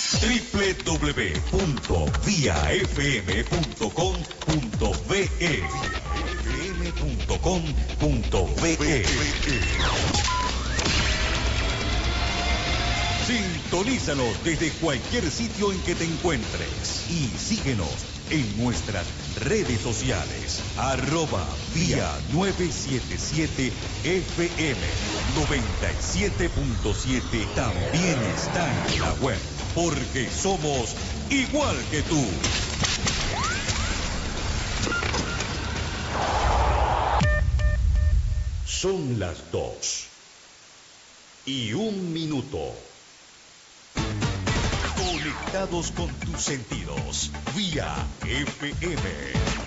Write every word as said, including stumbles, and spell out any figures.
doble u doble u doble u punto vía f m punto com punto b e f m punto com punto b e. Sintonízanos desde cualquier sitio en que te encuentres y síguenos en nuestras redes sociales, arroba vía novecientos setenta y siete F M noventa y siete punto siete. También está en la web, porque somos igual que tú. Son las dos y un minuto. Conectados con tus sentidos, vía F M.